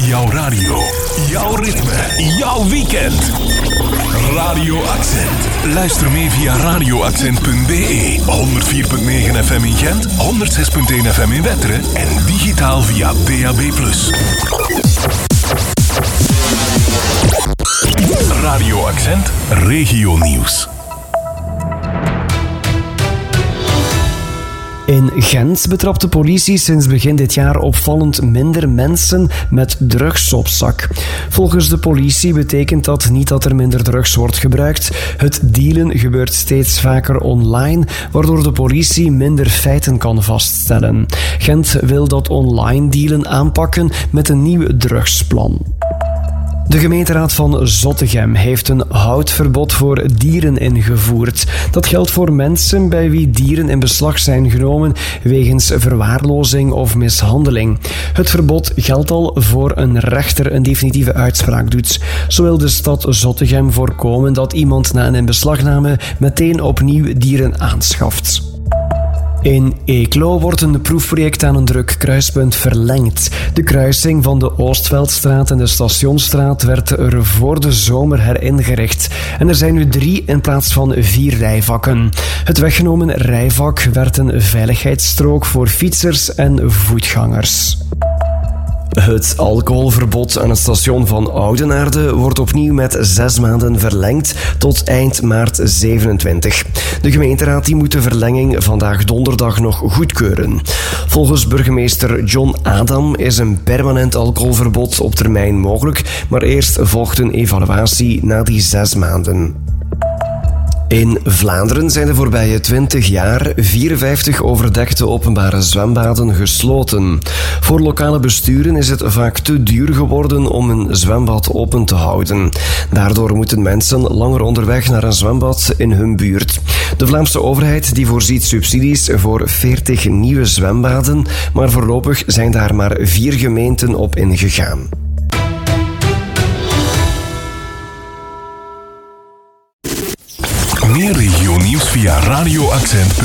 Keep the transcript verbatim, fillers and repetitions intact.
Jouw radio, jouw ritme, jouw weekend. Radio Accent. Luister mee via radio accent punt b e, honderd vier komma negen F M in Gent, honderd zes komma één F M in Wetteren en digitaal via D A B plus. Radio Accent, regio nieuws. In Gent betrapt de politie sinds begin dit jaar opvallend minder mensen met drugs op zak. Volgens de politie betekent dat niet dat er minder drugs wordt gebruikt. Het dealen gebeurt steeds vaker online, waardoor de politie minder feiten kan vaststellen. Gent wil dat online dealen aanpakken met een nieuw drugsplan. De gemeenteraad van Zottegem heeft een houdverbod voor dieren ingevoerd. Dat geldt voor mensen bij wie dieren in beslag zijn genomen wegens verwaarlozing of mishandeling. Het verbod geldt al voor een rechter een definitieve uitspraak doet. Zo wil de stad Zottegem voorkomen dat iemand na een inbeslagname meteen opnieuw dieren aanschaft. In Eeklo wordt een proefproject aan een druk kruispunt verlengd. De kruising van de Oostveldstraat en de Stationsstraat werd er voor de zomer heringericht. En er zijn nu drie in plaats van vier rijvakken. Het weggenomen rijvak werd een veiligheidsstrook voor fietsers en voetgangers. Het alcoholverbod aan het station van Oudenaarde wordt opnieuw met zes maanden verlengd tot eind maart zevenentwintig. De gemeenteraad die moet de verlenging vandaag donderdag nog goedkeuren. Volgens burgemeester John Adam is een permanent alcoholverbod op termijn mogelijk, maar eerst volgt een evaluatie na die zes maanden. In Vlaanderen zijn de voorbije twintig jaar vierenvijftig overdekte openbare zwembaden gesloten. Voor lokale besturen is het vaak te duur geworden om een zwembad open te houden. Daardoor moeten mensen langer onderweg naar een zwembad in hun buurt. De Vlaamse overheid die voorziet subsidies voor veertig nieuwe zwembaden, maar voorlopig zijn daar maar vier gemeenten op ingegaan. Meer regio nieuws via Radio Accent.